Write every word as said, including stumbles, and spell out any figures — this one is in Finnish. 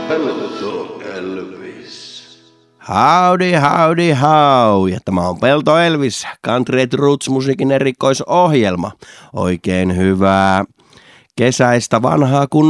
Pelto Elvis. Howdy, howdy, how. Ja tämä on Pelto Elvis, Country and Roots-musiikin erikoisohjelma. Oikein hyvää kesäistä vanhaa kun